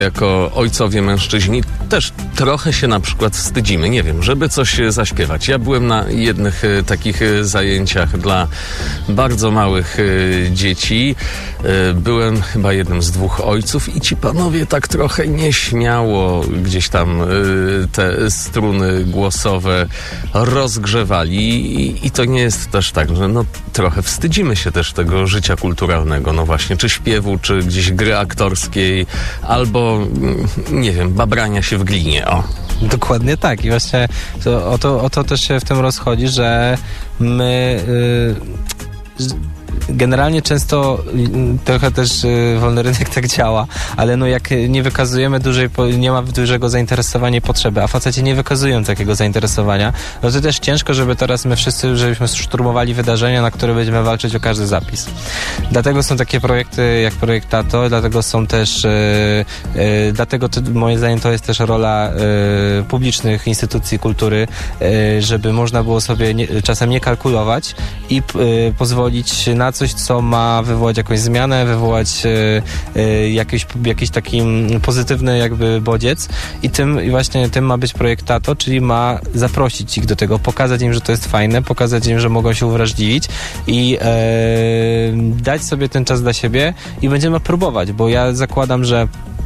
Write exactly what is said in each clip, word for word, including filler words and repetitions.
Jako ojcowie mężczyźni też trochę się na przykład wstydzimy, nie wiem, żeby coś zaśpiewać. Ja byłem na jednych e, takich e, zajęciach dla bardzo małych e, dzieci. E, byłem chyba jednym z dwóch ojców i ci panowie tak trochę nieśmiało gdzieś tam e, te struny głosowe rozgrzewali i, i to nie jest też tak, że no trochę wstydzimy się też tego życia kulturalnego, no właśnie, czy śpiewu, czy gdzieś gry aktorskiej, albo nie wiem, babrania się w glinie, o. Dokładnie tak i właśnie to, o, to, o to też się w tym rozchodzi, że my yy, generalnie często trochę też yy, wolny rynek tak działa, ale no jak nie wykazujemy dużej, nie ma dużego zainteresowania i potrzeby, a faceci nie wykazują takiego zainteresowania, no to też ciężko, żeby teraz my wszyscy, żebyśmy szturmowali wydarzenia, na które będziemy walczyć o każdy zapis. Dlatego są takie projekty jak projekt Tato, dlatego są też, yy, yy, dlatego to, moim zdaniem to jest też rola yy, publicznych instytucji kultury, yy, żeby można było sobie nie, czasem nie kalkulować i yy, pozwolić na coś, co ma wywołać jakąś zmianę, wywołać y, y, jakiś, jakiś taki pozytywny jakby bodziec i tym i właśnie tym ma być projekt Tato, czyli ma zaprosić ich do tego, pokazać im, że to jest fajne, pokazać im, że mogą się uwrażliwić i y, dać sobie ten czas dla siebie i będziemy próbować, bo ja zakładam, że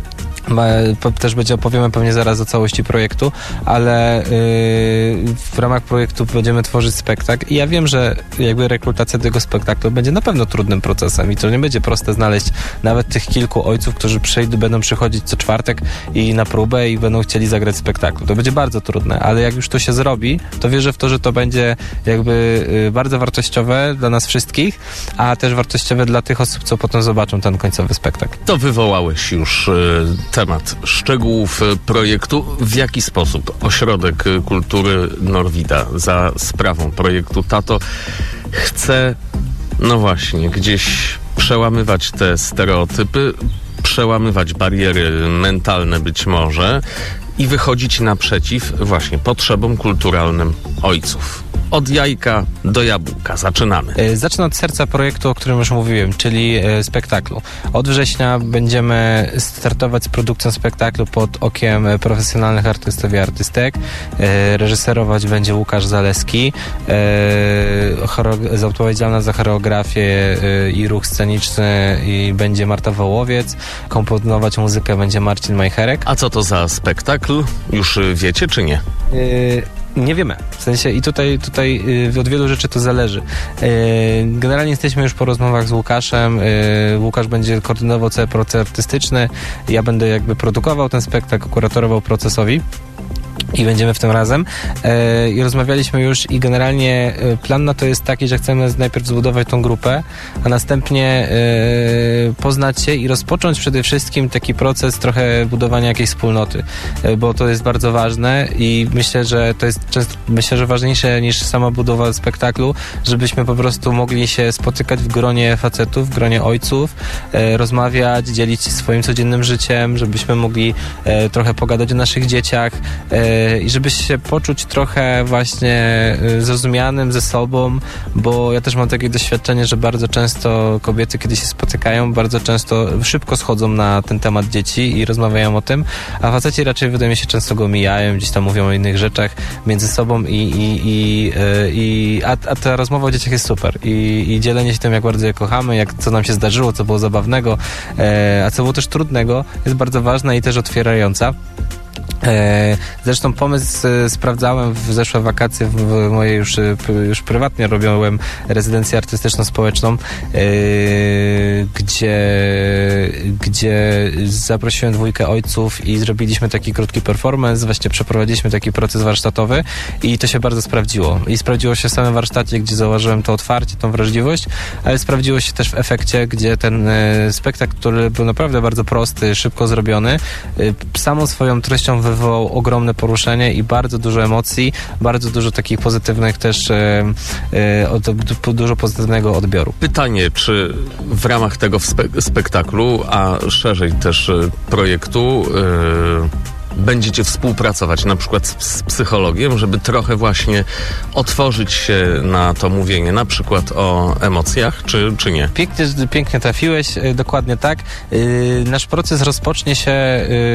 też będzie opowiemy pewnie zaraz o całości projektu, ale yy, w ramach projektu będziemy tworzyć spektakl i ja wiem, że jakby rekrutacja tego spektaklu będzie na pewno trudnym procesem i to nie będzie proste znaleźć nawet tych kilku ojców, którzy przyjdą, będą przychodzić co czwartek i na próbę i będą chcieli zagrać spektaklu. To będzie bardzo trudne, ale jak już to się zrobi, to wierzę w to, że to będzie jakby yy, bardzo wartościowe dla nas wszystkich, a też wartościowe dla tych osób, co potem zobaczą ten końcowy spektakl. To wywołałeś już yy... temat szczegółów projektu. W jaki sposób Ośrodek Kultury Norwida za sprawą projektu Tato chce, no właśnie, gdzieś przełamywać te stereotypy, przełamywać bariery mentalne być może i wychodzić naprzeciw właśnie potrzebom kulturalnym ojców? Od jajka do jabłka. Zaczynamy. Zacznę od serca projektu, o którym już mówiłem, czyli spektaklu. Od września będziemy startować z produkcją spektaklu pod okiem profesjonalnych artystów i artystek. Reżyserować będzie Łukasz Zaleski. Odpowiedzialna za choreografię i ruch sceniczny i będzie Marta Wołowiec. Komponować muzykę będzie Marcin Majcherek. A co to za spektakl? Już wiecie, czy nie? Y- Nie wiemy. W sensie i tutaj, tutaj yy, od wielu rzeczy to zależy. Yy, generalnie jesteśmy już po rozmowach z Łukaszem. Yy, Łukasz będzie koordynował cały proces artystyczny. Ja będę jakby produkował ten spektakl, kuratorował procesowi. I będziemy w tym razem. E, I rozmawialiśmy już i generalnie e, plan na to jest taki, że chcemy najpierw zbudować tą grupę, a następnie e, poznać się i rozpocząć przede wszystkim taki proces trochę budowania jakiejś wspólnoty, e, bo to jest bardzo ważne i myślę, że to jest często, myślę, że ważniejsze niż sama budowa spektaklu, żebyśmy po prostu mogli się spotykać w gronie facetów, w gronie ojców, e, rozmawiać, dzielić się swoim codziennym życiem, żebyśmy mogli e, trochę pogadać o naszych dzieciach, e, i żeby się poczuć trochę właśnie zrozumianym ze sobą, bo ja też mam takie doświadczenie, że bardzo często kobiety, kiedy się spotykają, bardzo często szybko schodzą na ten temat dzieci i rozmawiają o tym, a faceci raczej wydaje mi się często go mijają, gdzieś tam mówią o innych rzeczach między sobą i, i, i, i a, a ta rozmowa o dzieciach jest super I, i dzielenie się tym, jak bardzo je kochamy, jak co nam się zdarzyło, co było zabawnego, a co było też trudnego, jest bardzo ważna i też otwierająca. Zresztą pomysł sprawdzałem w zeszłe wakacje w mojej już, już prywatnie robiłem rezydencję artystyczno-społeczną, gdzie, gdzie zaprosiłem dwójkę ojców i zrobiliśmy taki krótki performance, właśnie przeprowadziliśmy taki proces warsztatowy i to się bardzo sprawdziło. I sprawdziło się w samym warsztacie, gdzie zauważyłem to otwarcie, tą wrażliwość, ale sprawdziło się też w efekcie, gdzie ten spektakl, który był naprawdę bardzo prosty, szybko zrobiony, samą swoją treścią wywołał ogromne poruszenie i bardzo dużo emocji, bardzo dużo takich pozytywnych też, e, e, od, dużo pozytywnego odbioru. Pytanie, czy w ramach tego spe- spektaklu, a szerzej też projektu, e, będziecie współpracować na przykład z, z psychologiem, żeby trochę właśnie otworzyć się na to mówienie, na przykład o emocjach, czy, czy nie? Pięknie, pięknie trafiłeś, dokładnie tak. Nasz proces rozpocznie się